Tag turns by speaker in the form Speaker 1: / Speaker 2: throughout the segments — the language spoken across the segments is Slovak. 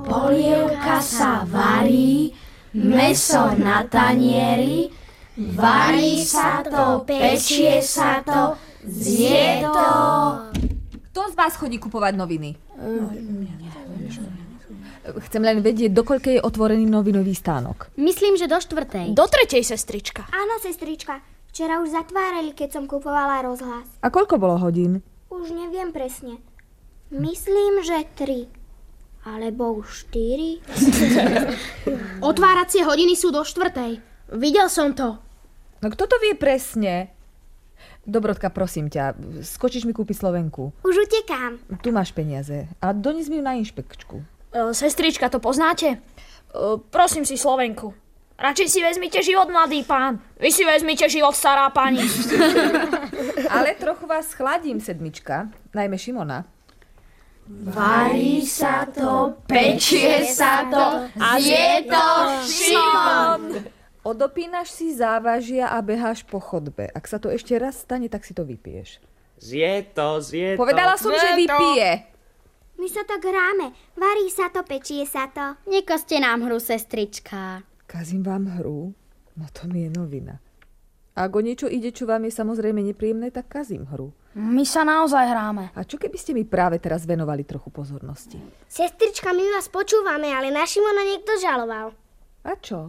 Speaker 1: Polievka sa varí, mäso na tanieri, varí sa to, pečie sa to, zje to.
Speaker 2: Kto z vás chodí kupovať noviny? Chcem len vedieť, do koľkej je otvorený novinový stánok.
Speaker 3: Myslím, že do 4:00.
Speaker 4: Do 3:00, sestrička.
Speaker 5: Áno, sestrička. Včera už zatvárali, keď som kupovala rozhlas.
Speaker 2: A koľko bolo hodín?
Speaker 5: Už neviem presne. Myslím, že 3. Alebo už 4.
Speaker 4: Otváracie hodiny sú do 4:00. Videl som to.
Speaker 2: No kto to vie presne? Dobrodka, prosím ťa, skočíš mi kúpiť Slovenku.
Speaker 5: Už utekám.
Speaker 2: Tu máš peniaze a dones mi ju na inšpekčku.
Speaker 4: Sestrička, to poznáte? Prosím si Slovenku. Radšej si vezmite život, mladý pán. Vy si vezmite život, stará pani.
Speaker 2: Ale trochu vás chladím, sedmička, najmä Šimona.
Speaker 1: Varí sa to, pečie sa to, zje to, Šimon.
Speaker 2: Odopínaš si závažia a beháš po chodbe. Ak sa to ešte raz stane, tak si to vypiješ.
Speaker 6: Zje to.
Speaker 2: Povedala som, že vypije.
Speaker 5: My sa tak hráme. Varí sa to, pečie sa to.
Speaker 3: Nekazte nám hru, sestrička.
Speaker 2: Kazím vám hru? No to mi je novina. Ak o niečo ide, čo vám je samozrejme nepríjemné, tak kazím hru.
Speaker 4: My sa naozaj hráme.
Speaker 2: A čo keby ste mi práve teraz venovali trochu pozornosti?
Speaker 5: Sestrička, my vás počúvame, ale na Šimona niekto žaloval.
Speaker 2: A čo?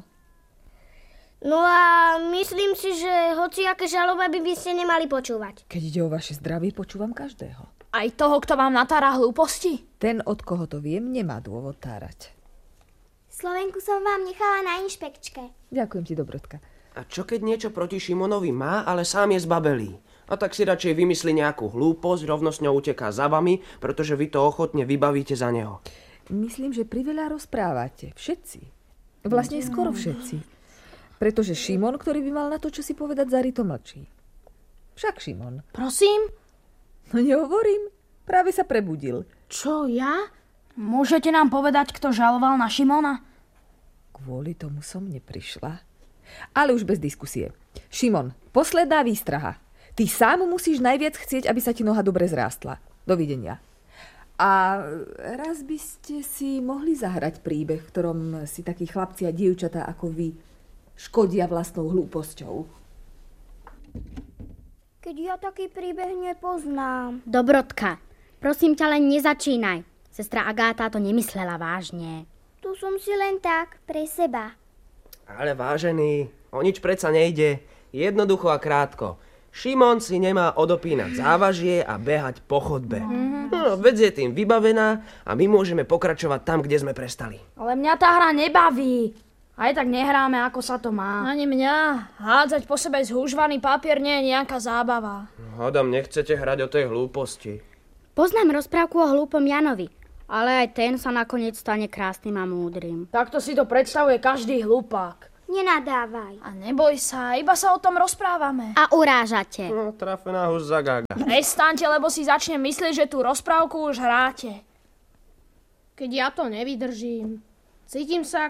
Speaker 5: No a myslím si, že hociaké žaloby by ste nemali počúvať.
Speaker 2: Keď ide o vaše zdravie, počúvam každého.
Speaker 4: Aj toho, kto vám natára hlúposti?
Speaker 2: Ten, od koho to viem, nemá dôvod tárať.
Speaker 5: Slovenku som vám nechala na inšpekčke.
Speaker 2: Ďakujem ti, Dobrodka.
Speaker 6: A čo keď niečo proti Šimonovi má, ale sám je zbabelý? A tak si radšej vymyslí nejakú hlúposť, rovno s ňou uteká za vami, pretože vy to ochotne vybavíte za neho.
Speaker 2: Myslím, že priveľa rozprávate. Všetci. Vlastne skoro všetci. Pretože Šimon, ktorý by mal na to, čo si povedať, zaryto mlčí. Však Šimon.
Speaker 4: Prosím?
Speaker 2: No nehovorím. Práve sa prebudil.
Speaker 4: Čo, ja? Môžete nám povedať, kto žaloval na Šimona?
Speaker 2: Kvôli tomu som neprišla. Ale už bez diskusie. Šimon, posledná výstraha. Ty sám musíš najviac chcieť, aby sa ti noha dobre zrástla. Dovidenia. A raz by ste si mohli zahrať príbeh, v ktorom si takí chlapci a dievčatá ako vy škodia vlastnou hlúposťou.
Speaker 5: Keď ja taký príbeh nepoznám.
Speaker 3: Dobrodka, prosím ťa, len nezačínaj. Sestra Agáta to nemyslela vážne.
Speaker 5: Tu som si len tak, pre seba.
Speaker 6: Ale vážený, o nič predsa nejde. Jednoducho a krátko. Šimon si nemá odopínať závažie a behať po chodbe. No, vec je tým vybavená a my môžeme pokračovať tam, kde sme prestali.
Speaker 4: Ale mňa tá hra nebaví. Aj tak nehráme, ako sa to má. Ani mňa. Hádzať po sebe zhúžvaný papier nie je nejaká zábava.
Speaker 6: Hádam, nechcete hrať o tej hlúposti.
Speaker 3: Poznám rozprávku o hlúpom Janovi, ale aj ten sa nakoniec stane krásnym a múdrym.
Speaker 4: Takto si to predstavuje každý hlupák.
Speaker 5: Nenadávaj.
Speaker 4: A neboj sa, iba sa o tom rozprávame.
Speaker 3: A urážate.
Speaker 6: No, trafená hus zagága.
Speaker 4: Prestaňte, lebo si začnem myslieť, že tú rozprávku už hráte. Keď ja to nevydržím, cítim sa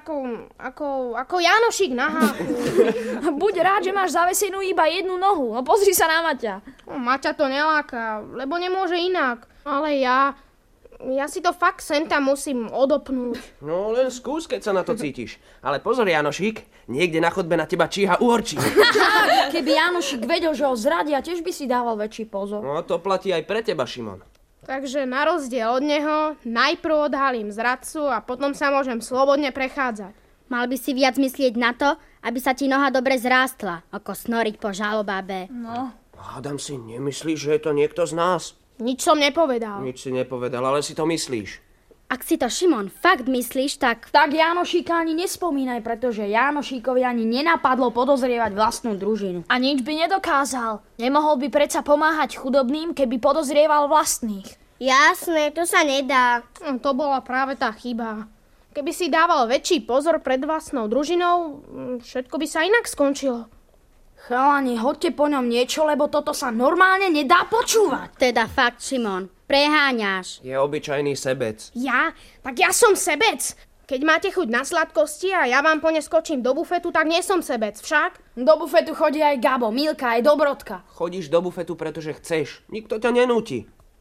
Speaker 4: ako Janošik na háku. Buď rád, že máš zavesenú iba jednu nohu. No pozri sa na Maťa. No, Maťa to neláka, lebo nemôže inak. Ale ja si to fakt sem tam musím odopnúť.
Speaker 6: No len skús, keď sa na to cítiš. Ale pozor, Janošik, niekde na chodbe na teba číha uhorčík.
Speaker 4: Keby Janošik vedel, že ho zradia, tiež by si dával väčší pozor.
Speaker 6: No to platí aj pre teba, Šimon.
Speaker 7: Takže na rozdiel od neho najprv odhalím zradcu a potom sa môžem slobodne prechádzať.
Speaker 3: Mal by si viac myslieť na to, aby sa ti noha dobre zrástla, ako snoriť po žalobábe.
Speaker 4: No.
Speaker 6: Hádam si, nemyslíš, že je to niekto z nás?
Speaker 7: Nič som nepovedal.
Speaker 6: Nič si nepovedal, ale si to myslíš.
Speaker 3: Ak si to, Šimon, fakt myslíš, tak...
Speaker 4: Tak Janošíka ani nespomínaj, pretože Janošíkovi ani nenapadlo podozrievať vlastnú družinu. A nič by nedokázal. Nemohol by predsa pomáhať chudobným, keby podozrieval vlastných.
Speaker 5: Jasné, to sa nedá.
Speaker 7: To bola práve tá chyba. Keby si dával väčší pozor pred vlastnou družinou, všetko by sa inak skončilo.
Speaker 4: Chalani, hoďte po ňom niečo, lebo toto sa normálne nedá počúvať.
Speaker 3: Teda fakt, Šimon, preháňaš.
Speaker 6: Je obyčajný sebec.
Speaker 7: Ja? Tak ja som sebec. Keď máte chuť na sladkosti a ja vám po ne skočím do bufetu, tak nie som sebec, však?
Speaker 4: Do bufetu chodí aj Gabo, Milka, aj Dobrodka.
Speaker 6: Chodíš do bufetu, pretože chceš. Nikto ťa nenúti.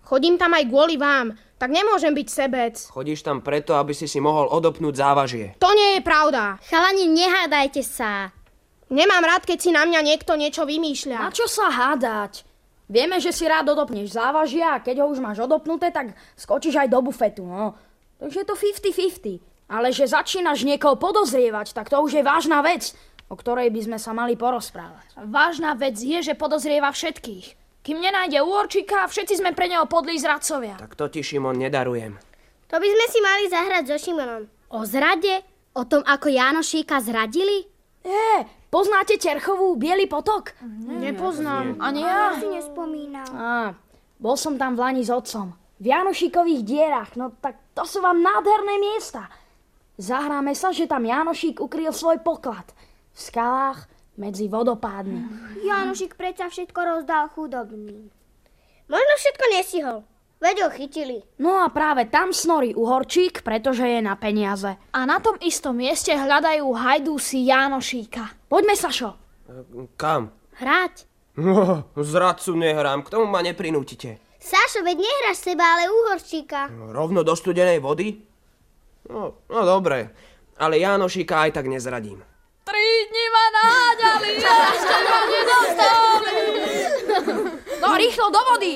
Speaker 7: Chodím tam aj kvôli vám, tak nemôžem byť sebec.
Speaker 6: Chodíš tam preto, aby si mohol odopnúť závažie.
Speaker 7: To nie je pravda.
Speaker 5: Chalani, nehádajte sa.
Speaker 7: Nemám rád, keď si na mňa niekto niečo vymýšľa.
Speaker 3: Na čo sa hádať? Vieme, že si rád odopneš závažia a keď ho už máš odopnuté, tak skočíš aj do bufetu, no. Takže je to 50-50. Ale že začínaš niekoho podozrievať, tak to už je vážna vec, o ktorej by sme sa mali porozprávať.
Speaker 4: Vážna vec je, že podozrieva všetkých. Kým nenájde Uhorčíka, všetci sme pre neho podlí zradcovia.
Speaker 6: Tak to ti, Šimon, nedarujem.
Speaker 5: To by sme si mali zahrať so Šimonom. O zrade? O tom, ako Jánošíka zradili?
Speaker 3: Poznáte Terchovú, Bielý potok?
Speaker 7: Nepoznám.
Speaker 4: Ani ja.
Speaker 5: Si nespomínam.
Speaker 3: Bol som tam v Lani s otcom. V Jánošíkových dierach, no tak to sú vám nádherné miesta. Zahráme sa, že tam Jánošík ukryl svoj poklad. V skalách medzi vodopádmi.
Speaker 5: Jánošík predsa všetko rozdal chudobným. Možno všetko nestihol. Veď ho chytili.
Speaker 3: No a práve tam snorí Uhorčík, pretože je na peniaze.
Speaker 4: A na tom istom mieste hľadajú hajdúsi Jánošíka.
Speaker 3: Poďme, Sašo.
Speaker 6: Kam?
Speaker 5: Hrať.
Speaker 6: No, zradcu nehrám, k tomu ma neprinútite.
Speaker 5: Sašo, veď nehráš seba, ale Uhorčíka.
Speaker 6: Rovno do studenej vody? No dobre, ale Jánošíka aj tak nezradím.
Speaker 1: 3 dni ma náďali, ešte ma nedostali.
Speaker 3: No rýchlo do vody!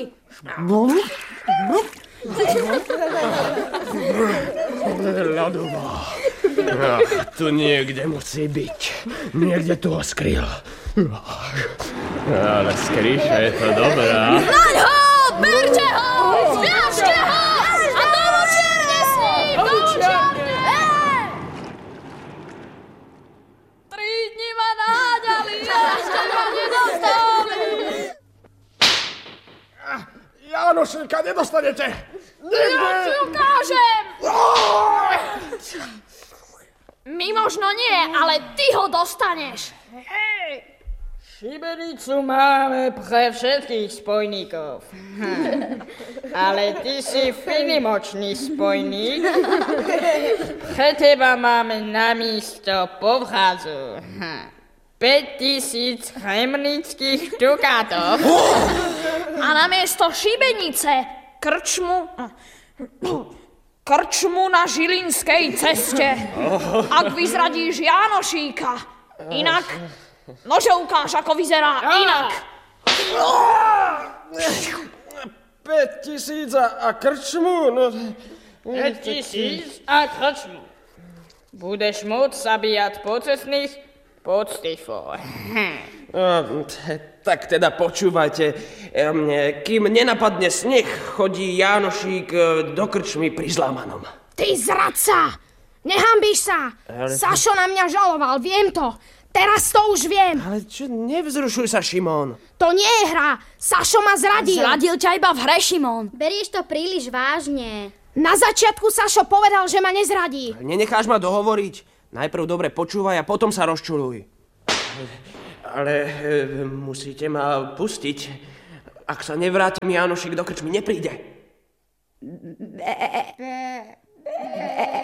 Speaker 6: Ľadová. Tu niekde musí byť. Niekde tu ho skryl. Ale skryša je to dobrá.
Speaker 1: Naň ho, berte ho, zviažte ho a do lučiarne s ním, do lučiarne. 3 dni ma náďali, ešte ma nedostali.
Speaker 6: Jánošíka nedostanete!
Speaker 4: Ja ti ukážem! My možno nie, ale ty ho dostaneš.
Speaker 8: Šibenicu máme pre všetkých spojníkov. Ale ty si finimočný spojník. Pre teba máme na místo povrazu 5000 chemnických dukátov.
Speaker 4: A namiesto šibenice krčmu na Žilinskej ceste. Ak vyzradíš Jánošíka. Inak, nože ukáž, ako vyzerá inak.
Speaker 6: 5000 a krčmu? No...
Speaker 8: 5000 a krčmu. Budeš môcť zabíjať pocestných pod Stifo.
Speaker 6: Tak teda počúvajte, kým nenapadne sneh, chodí Jánošík do krčmy pri Zlamanom.
Speaker 7: Ty zradca! Nehambíš sa! Sašo na mňa žaloval, viem to. Teraz to už viem.
Speaker 6: Ale čo, nevzrušuj sa, Šimón.
Speaker 7: To nie je hra. Sašo ma zradil.
Speaker 3: Zradil ťa iba v hre, Šimón.
Speaker 5: Berieš to príliš vážne.
Speaker 7: Na začiatku Sašo povedal, že ma nezradí.
Speaker 6: Nenecháš ma dohovoriť? Najprv dobre počúvaj a potom sa rozčuľuj. Ale musíte ma pustiť. Ak sa nevrátim, Jánošík do krčmy nepríde.